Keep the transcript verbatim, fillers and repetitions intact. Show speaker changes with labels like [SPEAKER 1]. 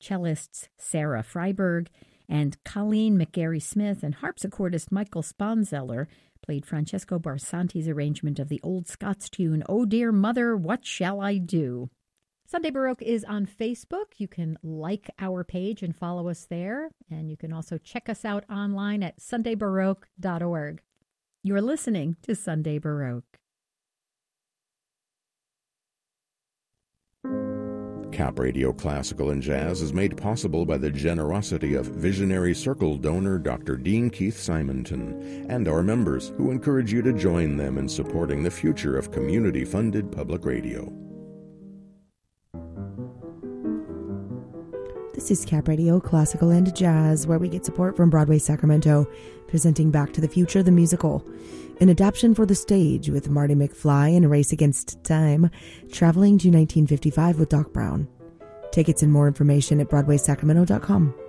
[SPEAKER 1] cellists Sarah Freiberg and Colleen McGarry-Smith, and harpsichordist Michael Sponzeller played Francesco Barsanti's arrangement of the old Scots tune, "Oh Dear Mother, What Shall I Do?" Sunday Baroque is on Facebook. You can like our page and follow us there. And you can also check us out online at sunday baroque dot org. You're listening to Sunday Baroque.
[SPEAKER 2] Cap Radio Classical and Jazz is made possible by the generosity of Visionary Circle donor Doctor Dean Keith Simonton and our members, who encourage you to join them in supporting the future of community-funded public radio.
[SPEAKER 3] This is Cap Radio Classical and Jazz, where we get support from Broadway Sacramento, presenting Back to the Future, the musical, an adaptation for the stage with Marty McFly in A Race Against Time, traveling to nineteen fifty-five with Doc Brown. Tickets and more information at broadway sacramento dot com.